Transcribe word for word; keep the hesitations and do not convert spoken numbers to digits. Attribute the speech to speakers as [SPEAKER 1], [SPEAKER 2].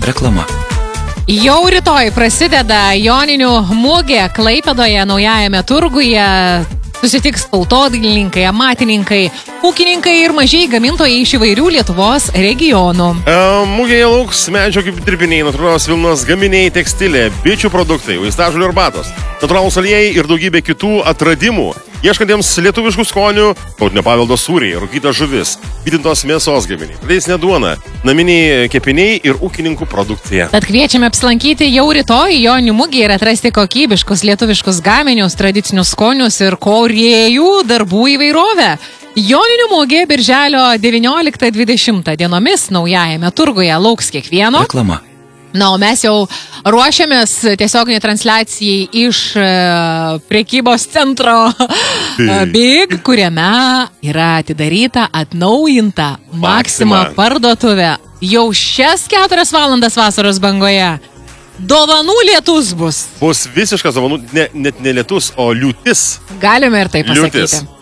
[SPEAKER 1] Reklama.
[SPEAKER 2] Jau rytoj prasideda Joninių mugė Klaipėdoje naujajame turguje. Susitiks tautodailininkai, amatininkai, ūkininkai ir mažiai gamintojai iš įvairių Lietuvos regionų.
[SPEAKER 3] E, mugėje lauks medžio kaip dirbiniai, natūralios vilnos gaminiai, tekstilė, bičių produktai, vaistažolių arbatos, natūralūs aliejai ir daugybė kitų atradimų. Ieškantiems lietuviškų skonių, tautinio paveldo sūriai, rūkyta žuvis, vytintos mėsos gaminiai, tradicinė duona, naminiai kepiniai ir ūkininkų produkcija.
[SPEAKER 2] Tad kviečiame apsilankyti jau rytoj Joninių mugėje ir atrasti kokybiškus lietuviškus gaminius, tradicinius skonius ir kūrėjų darbų įvairovę. Joninių mugė birželio devynioliktą dvidešimtą dienomis naujajame turguje lauks kiekvieno.
[SPEAKER 1] Reklama.
[SPEAKER 2] Na, o mes jau ruošiamės tiesioginį transliacijai iš e, prekybos centro e, Big, kuriame yra atidaryta atnaujinta Maxima parduotuvė. Jau šias keturias valandas vasaros bangoje dovanų lietus bus.
[SPEAKER 3] Bus visiškas dovanų, ne, net ne lietus, o liūtis.
[SPEAKER 2] Galime ir taip pasakyti.
[SPEAKER 3] Liūtis.